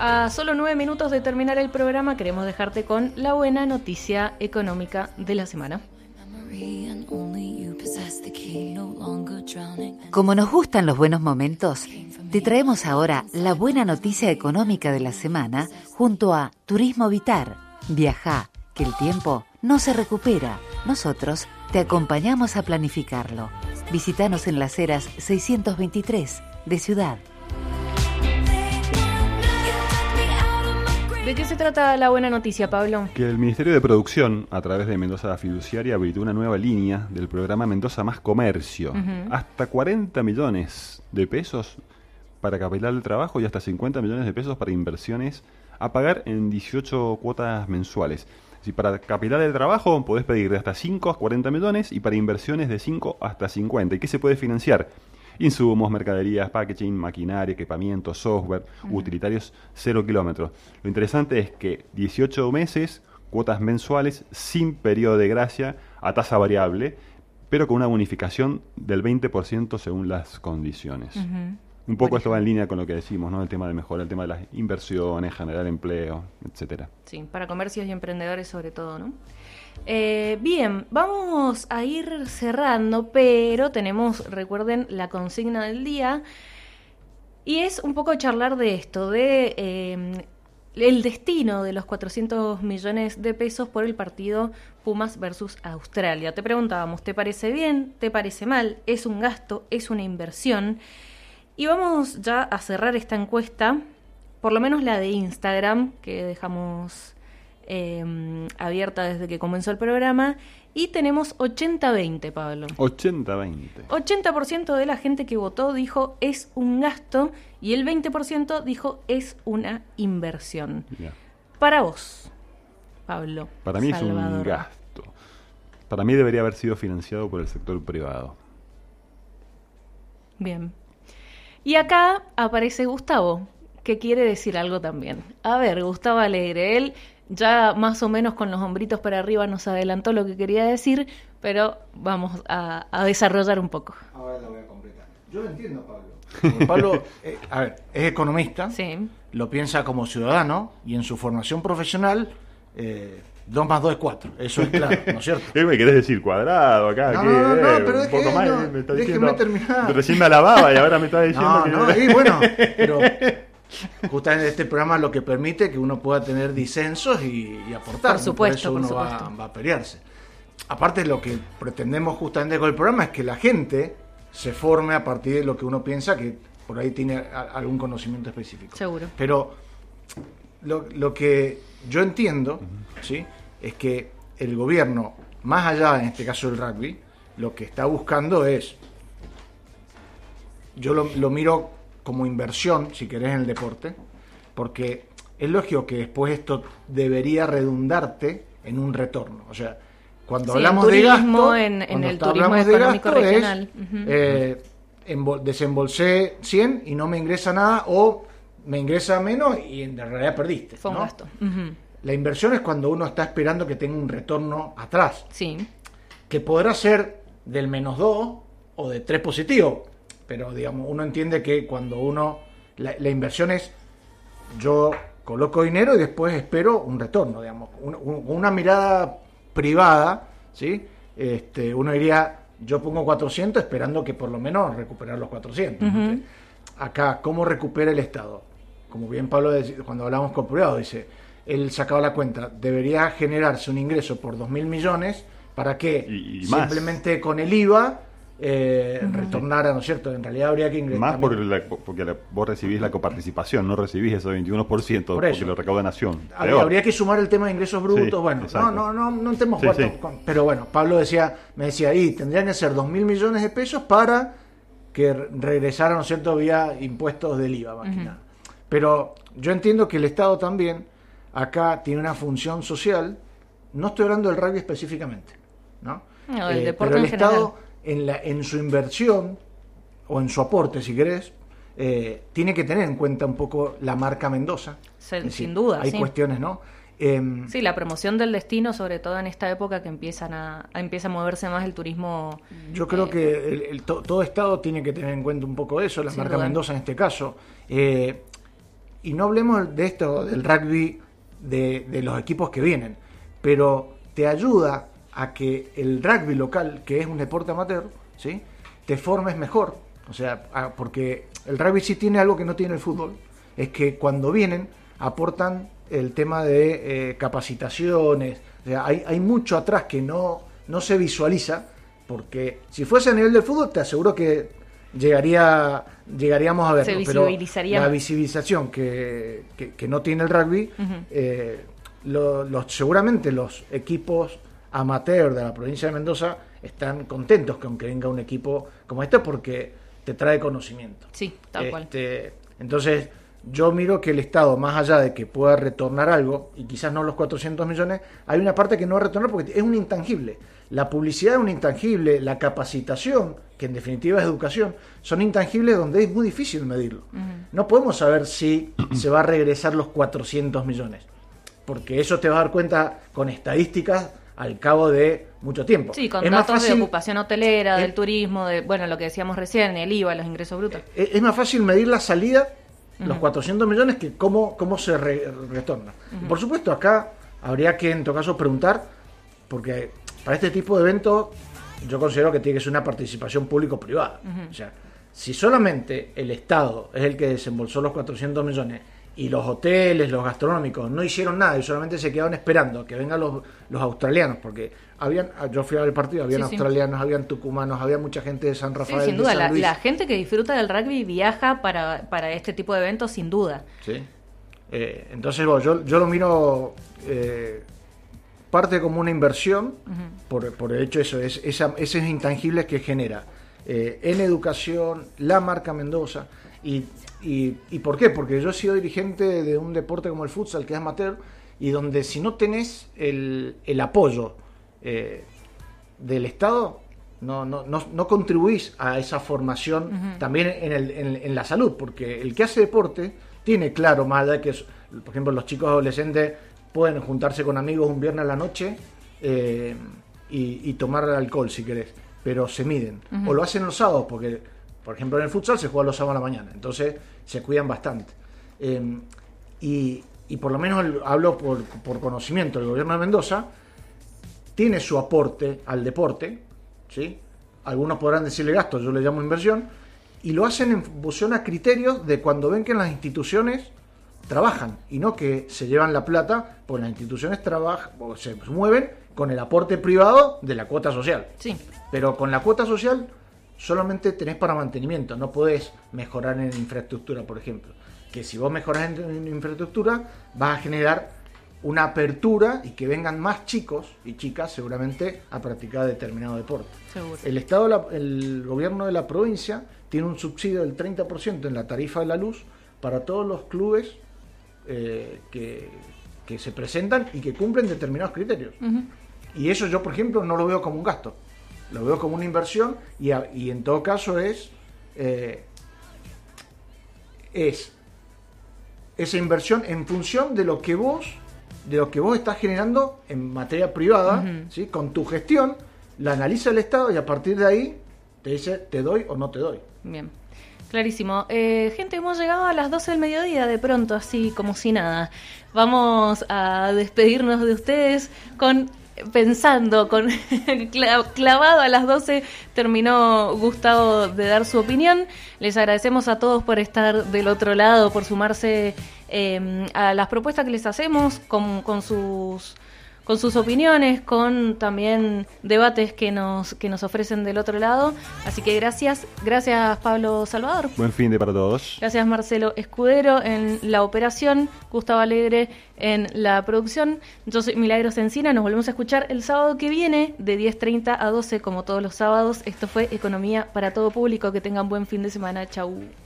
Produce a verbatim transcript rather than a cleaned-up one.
A solo nueve minutos de terminar el programa, queremos dejarte con la buena noticia económica de la semana. Como nos gustan los buenos momentos, te traemos ahora la buena noticia económica de la semana junto a Turismo Vitar. Viajá, que el tiempo no se recupera. Nosotros te acompañamos a planificarlo. Visítanos en Las Heras seiscientos veintitrés de Ciudad. ¿De qué se trata la buena noticia, Pablo? Que el Ministerio de Producción, a través de Mendoza Fiduciaria, habilitó una nueva línea del programa Mendoza Más Comercio. Uh-huh. Hasta cuarenta millones de pesos para capital de trabajo y hasta cincuenta millones de pesos para inversiones a pagar en dieciocho cuotas mensuales. Si para capital de trabajo podés pedir de hasta cinco a cuarenta millones y para inversiones de cinco hasta cincuenta. ¿Y qué se puede financiar? Insumos, mercaderías, packaging, maquinaria, equipamiento, software, uh-huh. utilitarios, cero kilómetros. Lo interesante es que dieciocho meses, cuotas mensuales, sin periodo de gracia, a tasa variable, pero con una bonificación del veinte por ciento según las condiciones. Uh-huh. Un poco esto va en línea con lo que decimos, ¿no? El tema de mejorar, el tema de las inversiones, generar empleo, etcétera. Sí, para comercios y emprendedores sobre todo, ¿no? Eh, bien, vamos a ir cerrando, pero tenemos, recuerden, la consigna del día y es un poco charlar de esto, de eh, el destino de los cuatrocientos millones de pesos por el partido Pumas versus Australia. Te preguntábamos, ¿te parece bien? ¿Te parece mal? ¿Es un gasto? ¿Es una inversión? Y vamos ya a cerrar esta encuesta, por lo menos la de Instagram, que dejamos Eh, abierta desde que comenzó el programa, y tenemos ochenta veinte, Pablo. ochenta veinte. ochenta por ciento de la gente que votó dijo es un gasto y el veinte por ciento dijo es una inversión. Yeah. Para vos, Pablo. Para mí Salvador. Es un gasto. Para mí debería haber sido financiado por el sector privado. Bien. Y acá aparece Gustavo, que quiere decir algo también. A ver, Gustavo Alegre, él ya más o menos con los hombritos para arriba nos adelantó lo que quería decir, pero vamos a, a desarrollar un poco. Ahora lo voy a completar. Yo lo entiendo, Pablo. Porque Pablo, eh, a ver, es economista, sí. Lo piensa como ciudadano y en su formación profesional, eh, dos más dos es cuatro. Eso es claro, ¿no es cierto? ¿Qué me querés decir? ¿Cuadrado acá? No, ¿Qué? no, no, no, eh, pero un poco deje, más, no, me está déjeme diciendo, terminar. Recién me alababa y ahora me está diciendo no, que... No, y bueno, pero... Justamente este programa es lo que permite que uno pueda tener disensos y, y aportar. Por supuesto, por eso uno por supuesto. Va, va a pelearse. Aparte, lo que pretendemos justamente con el programa es que la gente se forme a partir de lo que uno piensa que por ahí tiene a, algún conocimiento específico. Seguro. Pero lo, lo que yo entiendo, uh-huh. ¿sí? Es que el gobierno, más allá en este caso del rugby, lo que está buscando es, yo lo, lo miro como inversión, si querés, en el deporte, porque es lógico que después esto debería redundarte en un retorno. O sea, cuando sí, hablamos turismo, de gasto, en, en cuando el turismo hablamos económico de gasto regional. Es, uh-huh. eh, embol- desembolsé cien y no me ingresa nada, o me ingresa menos y en realidad perdiste. Fue un ¿no? gasto. Uh-huh. La inversión es cuando uno está esperando que tenga un retorno atrás. Sí. Que podrá ser del menos dos o de tres positivo. Pero, digamos, uno entiende que cuando uno... La, la inversión es... Yo coloco dinero y después espero un retorno, digamos. Un, un, una mirada privada, ¿sí? Este, uno diría, yo pongo cuatrocientos esperando que por lo menos recuperar los cuatrocientos. Uh-huh. ¿Sí? Acá, ¿cómo recupera el Estado? Como bien Pablo, decía, cuando hablamos con privado, dice... Él sacaba la cuenta, debería generarse un ingreso por dos mil millones para que y, y simplemente con el I V A... Eh, uh-huh. retornara, ¿no es cierto? En realidad habría que ingresar. Más porque, la, porque la, vos recibís la coparticipación, no recibís ese veintiuno por ciento por porque lo recauda Nación. Habría, habría que sumar el tema de ingresos brutos. Sí, bueno, exacto. no, no, no, no entremos sí, cuarto, sí. Con, pero bueno, Pablo decía, me decía, ahí tendrían que ser dos mil millones de pesos para que regresaran, ¿no es cierto?, vía impuestos del I V A, más uh-huh. que nada. Pero yo entiendo que el Estado también acá tiene una función social. No estoy hablando del rugby específicamente, ¿no? No, el eh, deporte pero el en Estado general. En, la, en su inversión o en su aporte, si querés, eh, tiene que tener en cuenta un poco la marca Mendoza. Se, decir, sin duda, hay sí. cuestiones, ¿no? Eh, sí, la promoción del destino, sobre todo en esta época que empiezan a, a empieza a moverse más el turismo. Yo creo eh, que el, el, to, todo Estado tiene que tener en cuenta un poco eso, la marca duda. Mendoza en este caso. Eh, y no hablemos de esto, del rugby, de, de los equipos que vienen, pero te ayuda a que el rugby local, que es un deporte amateur, ¿sí?, te formes mejor. O sea, a, porque el rugby sí tiene algo que no tiene el fútbol, es que cuando vienen aportan el tema de eh, capacitaciones. O sea, hay, hay mucho atrás que no, no se visualiza, porque si fuese a nivel del fútbol te aseguro que llegaría llegaríamos a verlo, se visibilizaría. Pero la visibilización que, que, que no tiene el rugby, uh-huh. eh, lo, los, seguramente los equipos amateur de la provincia de Mendoza están contentos con que venga un equipo como este porque te trae conocimiento. Sí, tal cual. Este, entonces, yo miro que el Estado, más allá de que pueda retornar algo, y quizás no los cuatrocientos millones, hay una parte que no va a retornar porque es un intangible. La publicidad es un intangible, la capacitación, que en definitiva es educación, son intangibles donde es muy difícil medirlo. Uh-huh. No podemos saber si se va a regresar los cuatrocientos millones, porque eso te vas a dar cuenta con estadísticas al cabo de mucho tiempo. Sí, con es datos más fácil, de ocupación hotelera, es, del turismo, de bueno, lo que decíamos recién, el I V A, los ingresos brutos. Es, es más fácil medir la salida, uh-huh. los cuatrocientos millones, que cómo, cómo se re, retorna. Uh-huh. Por supuesto, acá habría que, en todo caso, preguntar, porque para este tipo de eventos yo considero que tiene que ser una participación público-privada. Uh-huh. O sea, si solamente el Estado es el que desembolsó los cuatrocientos millones y los hoteles, los gastronómicos no hicieron nada y solamente se quedaron esperando a que vengan los, los australianos, porque habían, yo fui a ver el partido, habían sí, australianos, sí. habían tucumanos, había mucha gente de San Rafael, sí, sin duda, de San la, Luis. La gente que disfruta del rugby viaja para, para este tipo de eventos, sin duda. Sí. Eh, entonces, bueno, yo, yo lo miro eh, parte como una inversión, uh-huh. por, por el hecho de eso, es, esa, esos intangibles que genera eh, en educación, la marca Mendoza. Y, y, ¿Y por qué? Porque yo he sido dirigente de un deporte como el futsal, que es amateur, y donde si no tenés el, el apoyo eh, del Estado, no, no, no, no contribuís a esa formación uh-huh. también en, el, en, en la salud, porque el que hace deporte tiene claro, más allá de que, por ejemplo, los chicos adolescentes pueden juntarse con amigos un viernes a la noche eh, y, y tomar alcohol si querés, pero se miden. Uh-huh. O lo hacen los sábados, porque, por ejemplo, en el futsal se juega los sábados a la mañana, entonces se cuidan bastante. Eh, y, y por lo menos el, hablo por, por conocimiento, el gobierno de Mendoza tiene su aporte al deporte, ¿sí? Algunos podrán decirle gasto, yo le llamo inversión, y lo hacen en función a criterios de cuando ven que las instituciones trabajan y no que se llevan la plata, pues las instituciones trabajan o se mueven con el aporte privado de la cuota social. Sí. Pero con la cuota social solamente tenés para mantenimiento, no podés mejorar en infraestructura, por ejemplo. Que si vos mejorás en, en infraestructura, vas a generar una apertura y que vengan más chicos y chicas seguramente a practicar determinado deporte. Seguro. El Estado, la, el gobierno de la provincia tiene un subsidio del treinta por ciento en la tarifa de la luz para todos los clubes eh, que, que se presentan y que cumplen determinados criterios. Uh-huh. Y eso yo, por ejemplo, no lo veo como un gasto, lo veo como una inversión y, a, y en todo caso es, eh, es esa inversión en función de lo que vos de lo que vos estás generando en materia privada, uh-huh. ¿sí? Con tu gestión, la analiza el Estado y a partir de ahí te dice, te doy o no te doy. Bien, clarísimo. Eh, gente, hemos llegado a las doce del mediodía de pronto, así como si nada. Vamos a despedirnos de ustedes con... pensando, con clavado a las doce terminó Gustavo de dar su opinión. Les agradecemos a todos por estar del otro lado, por sumarse eh, a las propuestas que les hacemos con, con sus con sus opiniones, con también debates que nos que nos ofrecen del otro lado. Así que gracias, gracias Pablo Salvador. Buen fin de para todos. Gracias Marcelo Escudero en la operación, Gustavo Alegre en la producción. Yo soy Milagros Encina, nos volvemos a escuchar el sábado que viene de diez treinta a doce como todos los sábados. Esto fue Economía para todo público, que tengan buen fin de semana, chau.